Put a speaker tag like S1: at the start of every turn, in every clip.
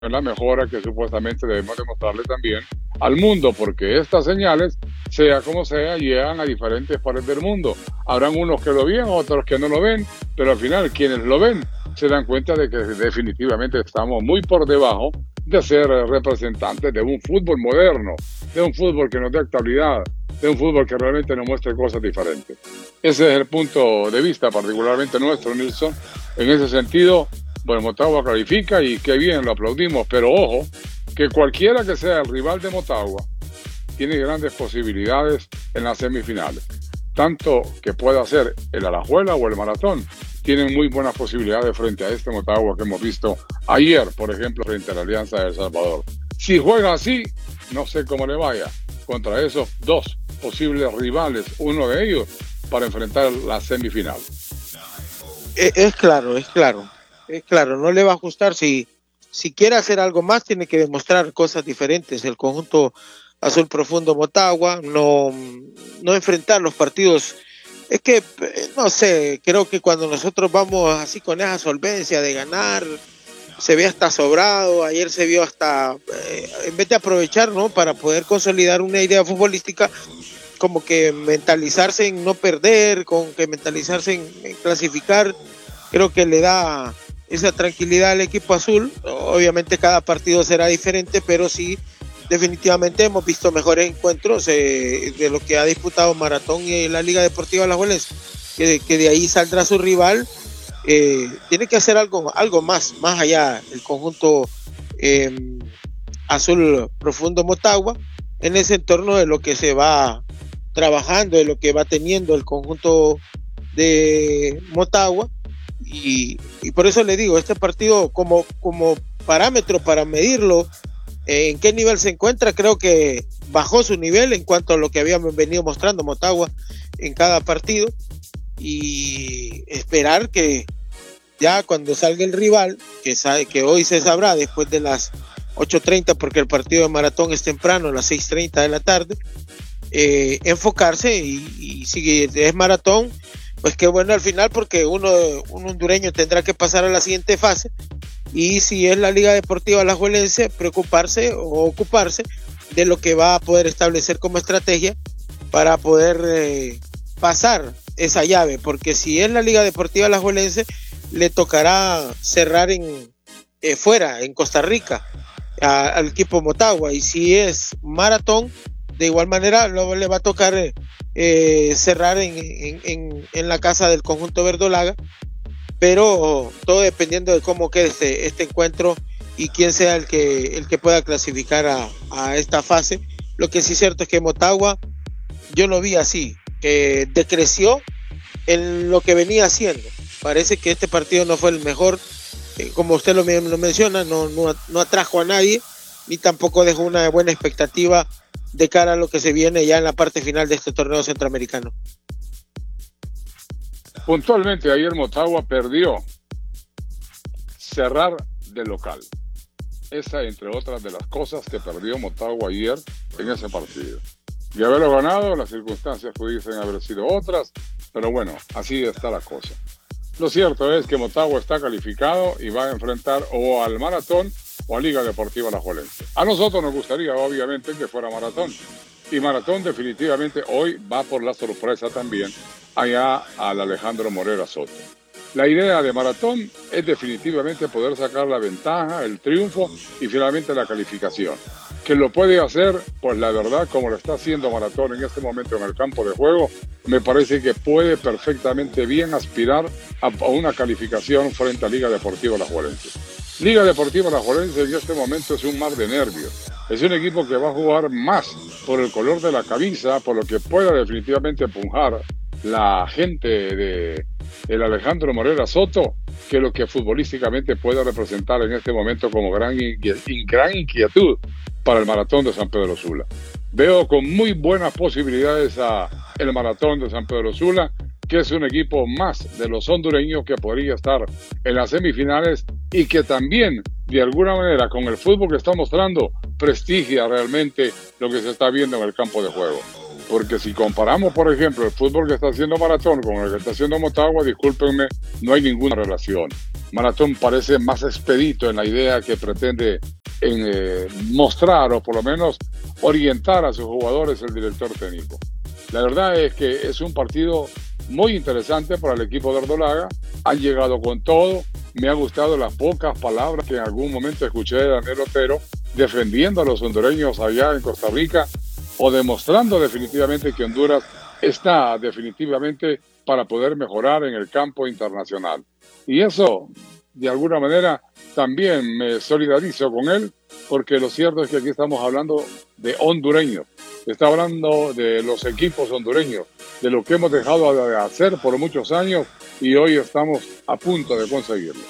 S1: la mejora que supuestamente debemos demostrarle también al mundo, porque estas señales, sea como sea, llegan a diferentes partes del mundo. Habrán unos que lo ven, otros que no lo ven, pero al final quienes lo ven se dan cuenta de que definitivamente estamos muy por debajo de ser representantes de un fútbol moderno, de un fútbol que nos dé actualidad, de un fútbol que realmente nos muestre cosas diferentes. Ese es el punto de vista particularmente nuestro, Nilsson. En ese sentido, bueno, Motagua califica y qué bien, lo aplaudimos, pero ojo, que cualquiera que sea el rival de Motagua tiene grandes posibilidades en las semifinales. Tanto que pueda ser el Alajuela o el Maratón, tienen muy buenas posibilidades frente a este Motagua que hemos visto ayer, por ejemplo, frente a la Alianza de El Salvador. Si juega así, no sé cómo le vaya contra esos dos posibles rivales, uno de ellos, para enfrentar la semifinal.
S2: Es claro, no le va a ajustar. Si quiere hacer algo más, tiene que demostrar cosas diferentes. El conjunto azul profundo Motagua, no enfrentar los partidos. Es que, no sé, creo que cuando nosotros vamos así con esa solvencia de ganar, se ve hasta sobrado. Ayer se vio hasta, en vez de aprovechar, ¿no?, para poder consolidar una idea futbolística, como que mentalizarse en no perder, con que mentalizarse en clasificar, creo que le da esa tranquilidad al equipo azul. Obviamente cada partido será diferente, pero sí, definitivamente hemos visto mejores encuentros de lo que ha disputado Maratón y la Liga Deportiva Alajuelense, que de ahí saldrá su rival. Tiene que hacer algo más allá el conjunto azul profundo Motagua, en ese entorno de lo que se va trabajando, de lo que va teniendo el conjunto de Motagua, y por eso le digo, este partido como parámetro para medirlo, en qué nivel se encuentra, creo que bajó su nivel en cuanto a lo que habíamos venido mostrando Motagua en cada partido, y esperar que ya cuando salga el rival, que hoy se sabrá después de las 8:30, porque el partido de Maratón es temprano, a las 6:30 de la tarde, enfocarse, y si es Maratón, pues qué bueno al final, porque un hondureño tendrá que pasar a la siguiente fase, y si es la Liga Deportiva Alajuelense, preocuparse o ocuparse de lo que va a poder establecer como estrategia para poder pasar esa llave, porque si es la Liga Deportiva Alajuelense, le tocará cerrar fuera, en Costa Rica, al equipo Motagua, y si es Maratón, de igual manera luego le va a tocar cerrar en la casa del conjunto verdolaga, pero todo dependiendo de cómo quede este encuentro y quién sea el que pueda clasificar a esta fase. Lo que sí es cierto es que Motagua, yo lo vi así, que decreció en lo que venía haciendo. Parece que este partido no fue el mejor, como usted lo menciona, no atrajo a nadie, ni tampoco dejó una buena expectativa de cara a lo que se viene ya en la parte final de este torneo centroamericano.
S1: Puntualmente ayer Motagua perdió cerrar de local. Esa, entre otras de las cosas que perdió Motagua ayer en ese partido. De haberlo ganado, las circunstancias pudiesen haber sido otras, pero bueno, así está la cosa. Lo cierto es que Motagua está calificado y va a enfrentar o al Maratón o a Liga Deportiva Alajuelense. A nosotros nos gustaría, obviamente, que fuera Maratón. Y Maratón definitivamente hoy va por la sorpresa también allá al Alejandro Morera Soto. La idea de Maratón es definitivamente poder sacar la ventaja, el triunfo y finalmente la calificación. Que lo puede hacer, pues la verdad, como lo está haciendo Maratón en este momento en el campo de juego, me parece que puede perfectamente bien aspirar a una calificación frente a Liga Deportiva Alajuelense. Liga Deportiva Alajuelense en este momento es un mar de nervios. Es un equipo que va a jugar más por el color de la camisa, por lo que pueda definitivamente empujar la gente de el Alejandro Morera Soto, que lo que futbolísticamente puede representar en este momento como gran inquietud para el Maratón de San Pedro Sula. Veo con muy buenas posibilidades a el Maratón de San Pedro Sula, que es un equipo más de los hondureños que podría estar en las semifinales y que también, de alguna manera, con el fútbol que está mostrando, prestigia realmente lo que se está viendo en el campo de juego. Porque si comparamos, por ejemplo, el fútbol que está haciendo Maratón con el que está haciendo Motagua, discúlpenme, no hay ninguna relación. Maratón parece más expedito en la idea que pretende mostrar o por lo menos orientar a sus jugadores el director técnico. La verdad es que es un partido muy interesante para el equipo de Verdolaga. Han llegado con todo. Me han gustado las pocas palabras que en algún momento escuché de Daniel Otero defendiendo a los hondureños allá en Costa Rica o demostrando definitivamente que Honduras está definitivamente para poder mejorar en el campo internacional. Y eso, de alguna manera, también me solidarizo con él, porque lo cierto es que aquí estamos hablando de hondureños, está hablando de los equipos hondureños, de lo que hemos dejado de hacer por muchos años y hoy estamos a punto de conseguirlo.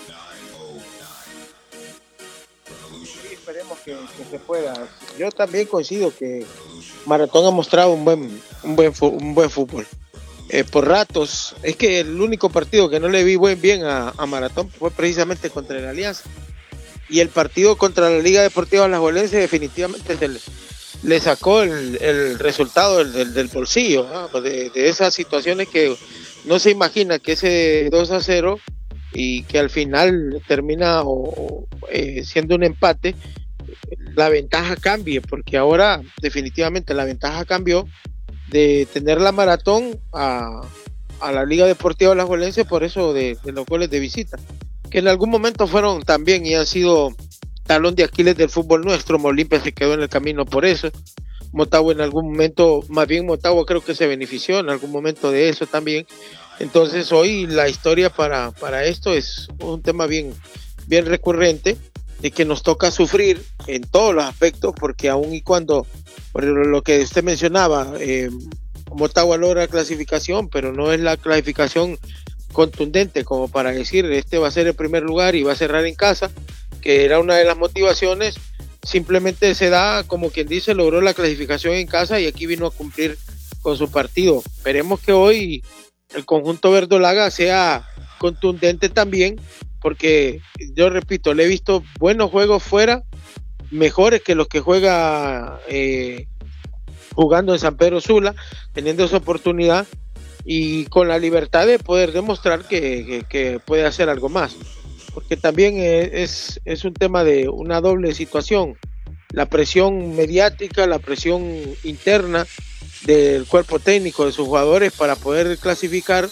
S2: Sí, esperemos que se pueda. Yo también coincido que Maratón ha mostrado un buen fútbol. Por ratos, es que el único partido que no le vi bien a Maratón fue precisamente contra el Alianza. Y el partido contra la Liga Deportiva Alajuelense definitivamente le sacó el resultado del bolsillo, ¿no? de esas situaciones que no se imagina que ese 2-0 y que al final termina siendo un empate, la ventaja cambie, porque ahora definitivamente la ventaja cambió de tener la Maratón a la Liga Deportiva Alajuelense por eso de los goles de visita, que en algún momento fueron también y han sido talón de Aquiles del fútbol nuestro. Olimpia se quedó en el camino por eso. Motagua en algún momento, más bien Motagua creo que se benefició en algún momento de eso también. Entonces hoy la historia para esto es un tema bien recurrente, de que nos toca sufrir en todos los aspectos, porque aun y cuando, por lo que usted mencionaba, Motagua logra clasificación, pero no es la clasificación contundente como para decir este va a ser el primer lugar y va a cerrar en casa, que era una de las motivaciones. Simplemente se da, como quien dice, logró la clasificación en casa y aquí vino a cumplir con su partido. Esperemos que hoy el conjunto verdolaga sea contundente también, porque yo repito, le he visto buenos juegos fuera, mejores que los que juega jugando en San Pedro Sula, teniendo esa oportunidad y con la libertad de poder demostrar que puede hacer algo más, porque también es un tema de una doble situación, la presión mediática, la presión interna del cuerpo técnico de sus jugadores para poder clasificar,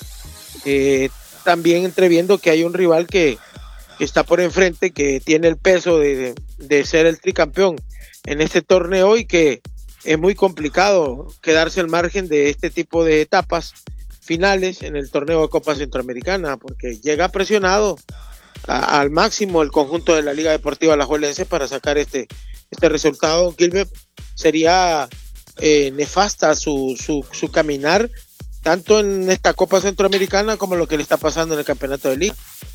S2: también entreviendo que hay un rival que está por enfrente, que tiene el peso de ser el tricampeón en este torneo y que es muy complicado quedarse al margen de este tipo de etapas finales en el torneo de Copa Centroamericana, porque llega presionado al máximo el conjunto de la Liga Deportiva Alajuelense para sacar este resultado. Gilbert, sería nefasta su caminar tanto en esta Copa Centroamericana como lo que le está pasando en el campeonato de Liga.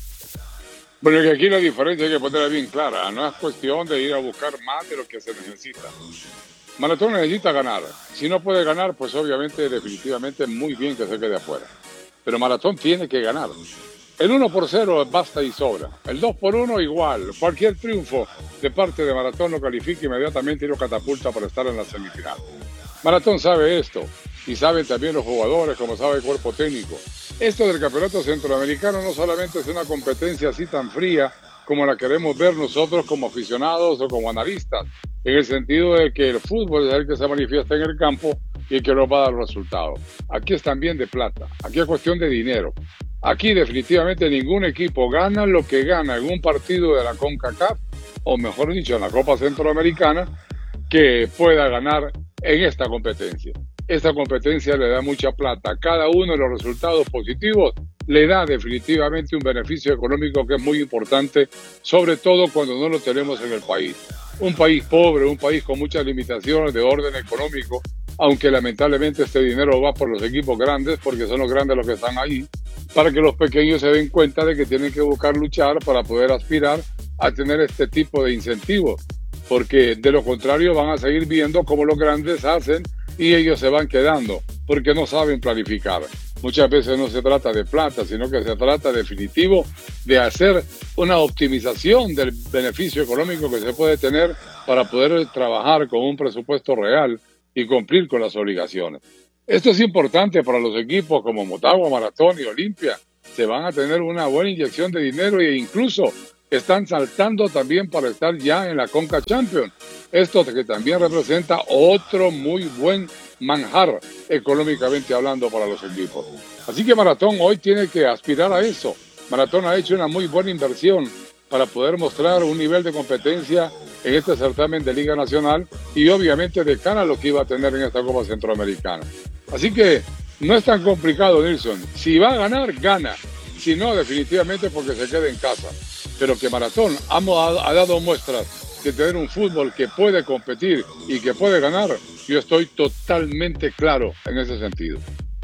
S1: Bueno, que aquí la diferencia hay que ponerla bien clara, no es cuestión de ir a buscar más de lo que se necesita. Maratón necesita ganar. Si no puede ganar, pues obviamente, definitivamente, muy bien que se quede afuera. Pero Maratón tiene que ganar. El 1-0 basta y sobra. El 2-1 igual. Cualquier triunfo de parte de Maratón lo califica inmediatamente y lo catapulta para estar en la semifinal. Maratón sabe esto. Y saben también los jugadores, como sabe el cuerpo técnico. Esto del campeonato centroamericano no solamente es una competencia así tan fría como la queremos ver nosotros como aficionados o como analistas, en el sentido de que el fútbol es el que se manifiesta en el campo y el que nos va a dar resultados. Aquí es también de plata, aquí es cuestión de dinero. Aquí definitivamente ningún equipo gana lo que gana en un partido de la CONCACAF, o mejor dicho, en la Copa Centroamericana, que pueda ganar en esta competencia. Esta competencia le da mucha plata. Cada uno de los resultados positivos le da definitivamente un beneficio económico que es muy importante, sobre todo cuando no lo tenemos en el país. Un país pobre, un país con muchas limitaciones de orden económico, aunque lamentablemente este dinero va por los equipos grandes, porque son los grandes los que están ahí, para que los pequeños se den cuenta de que tienen que buscar luchar para poder aspirar a tener este tipo de incentivos, porque de lo contrario van a seguir viendo cómo los grandes hacen y ellos se van quedando, porque no saben planificar. Muchas veces no se trata de plata, sino que se trata definitivo de hacer una optimización del beneficio económico que se puede tener para poder trabajar con un presupuesto real y cumplir con las obligaciones. Esto es importante para los equipos como Motagua, Maratón y Olimpia, se van a tener una buena inyección de dinero e incluso están saltando también para estar ya en la Conca Champions. Esto que también representa otro muy buen manjar económicamente hablando para los equipos. Así que Maratón hoy tiene que aspirar a eso. Maratón ha hecho una muy buena inversión para poder mostrar un nivel de competencia en este certamen de Liga Nacional y obviamente de cara a lo que iba a tener en esta Copa Centroamericana. Así que no es tan complicado, Nilson. Si va a ganar, gana. Si no, definitivamente porque se queda en casa. Pero que Maratón ha dado muestras de tener un fútbol que puede competir y que puede ganar, yo estoy totalmente claro en ese sentido.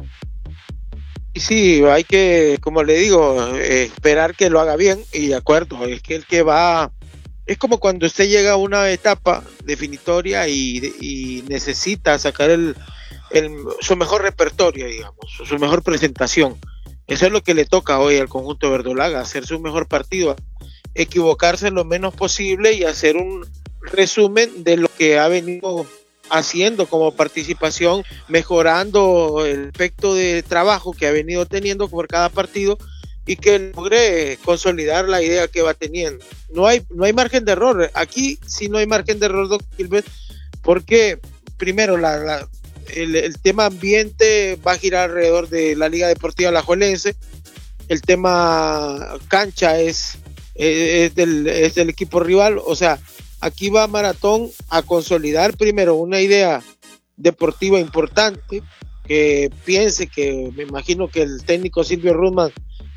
S2: Y sí, hay que, como le digo, esperar que lo haga bien y de acuerdo, es que el que va, es como cuando usted llega a una etapa definitoria y necesita sacar su mejor repertorio, digamos, su mejor presentación. Eso es lo que le toca hoy al conjunto verdolaga, hacer su mejor partido, equivocarse lo menos posible y hacer un resumen de lo que ha venido haciendo como participación, mejorando el aspecto de trabajo que ha venido teniendo por cada partido y que logre consolidar la idea que va teniendo. No hay margen de error. Aquí sí no hay margen de error, don Gilbert, porque primero el tema ambiente va a girar alrededor de la Liga Deportiva Alajuelense. El tema cancha es del equipo rival, o sea, aquí va Maratón a consolidar primero una idea deportiva importante, que piense que, me imagino que el técnico Silvio Rudman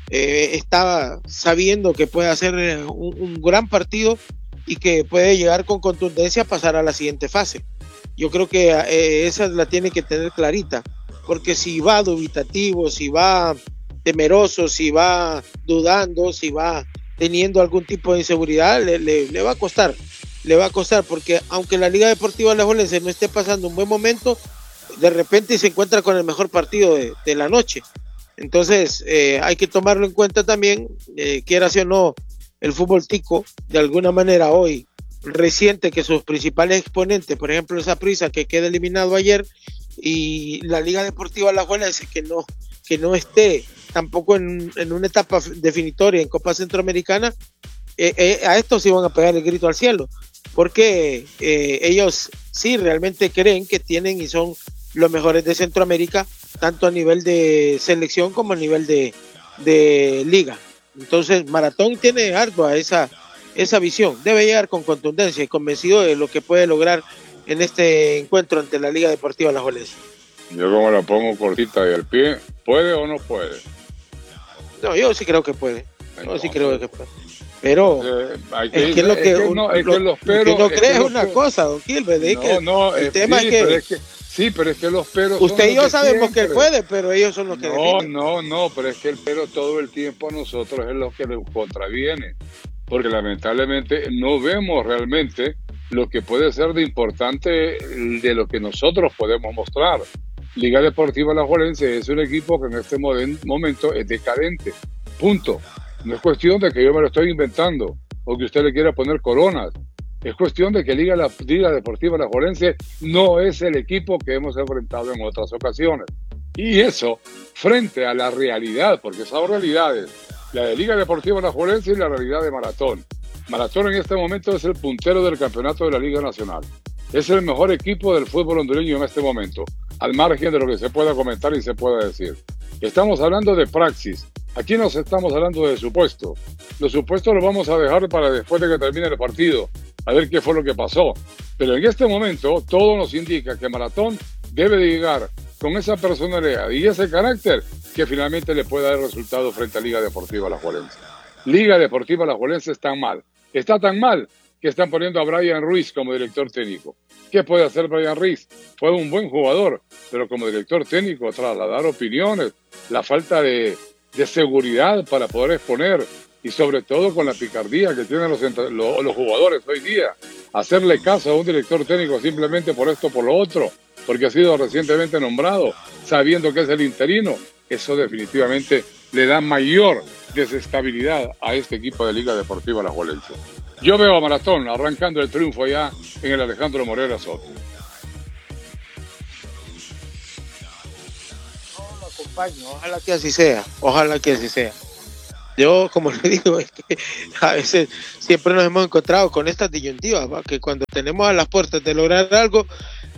S2: estaba sabiendo que puede hacer un gran partido y que puede llegar con contundencia a pasar a la siguiente fase. Yo creo que esa la tiene que tener clarita, porque si va dubitativo, si va temeroso, si va dudando, si va teniendo algún tipo de inseguridad, le va a costar. Le va a costar, porque aunque la Liga Deportiva Alajuelense no esté pasando un buen momento, de repente se encuentra con el mejor partido de la noche. Entonces hay que tomarlo en cuenta también, quiera o no, el fútbol tico, de alguna manera hoy reciente que sus principales exponentes, por ejemplo esa Saprissa que queda eliminado ayer, y la Liga Deportiva Alajuelense que no esté tampoco en una etapa definitoria en Copa Centroamericana, a estos sí van a pegar el grito al cielo, porque ellos sí realmente creen que tienen y son los mejores de Centroamérica, tanto a nivel de selección como a nivel de liga. Entonces Maratón tiene ardua esa visión, debe llegar con contundencia y convencido de lo que puede lograr en este encuentro ante la Liga Deportiva Alajuelense.
S1: Yo como la pongo cortita y al pie, ¿puede o no puede?
S2: No, yo sí creo que puede. Yo sí creo que puede. Pero es que lo que uno cree es una cosa, don Gilbert. El tema es que
S1: sí, pero es que los peros.
S2: Usted y yo sabemos que él puede, pero ellos son los que definen.
S1: No, pero es que el pero todo el tiempo a nosotros es lo que nos contraviene. Porque lamentablemente no vemos realmente lo que puede ser de importante de lo que nosotros podemos mostrar. Liga Deportiva Alajuelense es un equipo que en este momento es decadente. Punto. No es cuestión de que yo me lo estoy inventando o que usted le quiera poner coronas. Es cuestión de que Liga Deportiva Alajuelense no es el equipo que hemos enfrentado en otras ocasiones. Y eso, frente a la realidad, porque esas realidades, la de Liga Deportiva Alajuelense y la realidad de Maratón. Maratón en este momento es el puntero del campeonato de la Liga Nacional. Es el mejor equipo del fútbol hondureño en este momento, al margen de lo que se pueda comentar y se pueda decir. Estamos hablando de praxis. Aquí no estamos hablando de supuestos. Los supuestos los vamos a dejar para después de que termine el partido, a ver qué fue lo que pasó. Pero en este momento todo nos indica que Maratón debe de llegar con esa personalidad y ese carácter que finalmente le pueda dar resultado frente a Liga Deportiva Alajuelense. Liga Deportiva Alajuelense está tan mal que están poniendo a Brian Ruiz como director técnico. ¿Qué puede hacer Brian Ruiz? Fue un buen jugador, pero como director técnico, trasladar opiniones, la falta de seguridad para poder exponer y sobre todo con la picardía que tienen los jugadores hoy día, hacerle caso a un director técnico simplemente por esto o por lo otro, porque ha sido recientemente nombrado, sabiendo que es el interino, eso definitivamente le da mayor desestabilidad a este equipo de Liga Deportiva Alajuelense. Yo veo a Maratón arrancando el triunfo allá en el Alejandro Morera Soto.
S2: acompañe, ojalá que así sea, ojalá que así sea. Yo, como le digo, es que a veces siempre nos hemos encontrado con estas disyuntivas, ¿va? Que cuando tenemos a las puertas de lograr algo,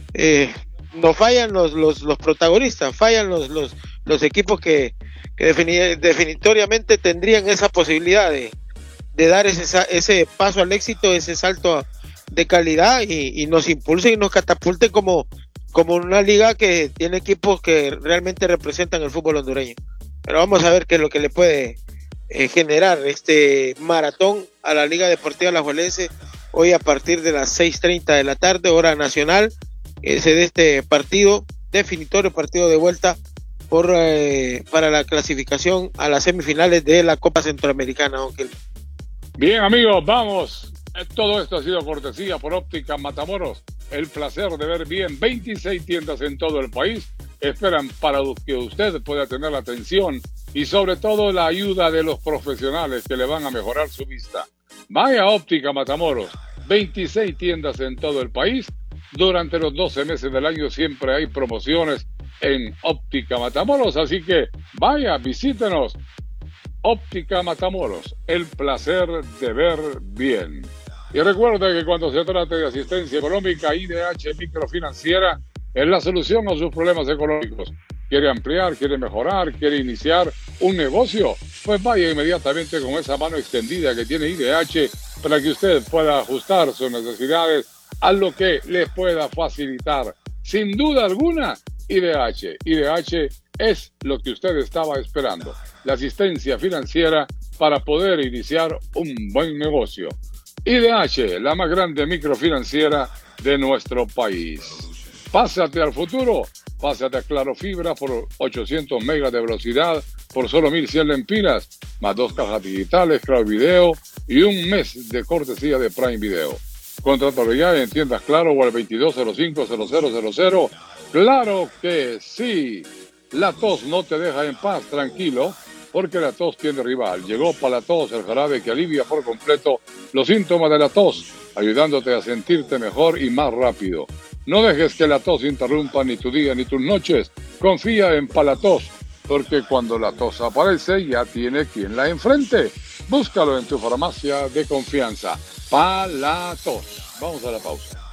S2: nos fallan los protagonistas, fallan los equipos que definitoriamente tendrían esa posibilidad de dar ese paso al éxito, ese salto de calidad y nos impulsen y nos catapulten como una liga que tiene equipos que realmente representan el fútbol hondureño. Pero vamos a ver qué es lo que le puede generar este maratón a la Liga Deportiva Alajuelense hoy a partir de las 6:30 de la tarde, hora nacional, de este partido definitorio, partido de vuelta para la clasificación a las semifinales de la Copa Centroamericana. Aunque...
S1: Bien, amigos, vamos. Todo esto ha sido cortesía por Óptica Matamoros. El placer de ver bien. 26 tiendas en todo el país esperan para que usted pueda tener la atención y sobre todo la ayuda de los profesionales que le van a mejorar su vista. Vaya a Óptica Matamoros. 26 tiendas en todo el país. Durante los 12 meses del año siempre hay promociones en Óptica Matamoros, así que vaya, visítenos. Óptica Matamoros, el placer de ver bien. Y recuerde que cuando se trate de asistencia económica, IDH Microfinanciera es la solución a sus problemas económicos. ¿Quiere ampliar, quiere mejorar, quiere iniciar un negocio? Pues vaya inmediatamente con esa mano extendida que tiene IDH para que usted pueda ajustar sus necesidades a lo que le pueda facilitar. Sin duda alguna, IDH. IDH es lo que usted estaba esperando. La asistencia financiera para poder iniciar un buen negocio. IDH, la más grande microfinanciera de nuestro país. Pásate al futuro. Pásate a Claro Fibra por 800 megas de velocidad por solo 1,100 lempiras, más 2 cajas digitales, Claro Video y un mes de cortesía de Prime Video. Contrátalo ya en tiendas Claro o al 2205-0000. ¡Claro que sí! La tos no te deja en paz, tranquilo, porque la tos tiene rival. Llegó Palatos, el jarabe que alivia por completo los síntomas de la tos, ayudándote a sentirte mejor y más rápido. No dejes que la tos interrumpa ni tu día ni tus noches. Confía en Palatos, porque cuando la tos aparece ya tiene quien la enfrente. Búscalo en tu farmacia de confianza. Palatos. Vamos a la pausa.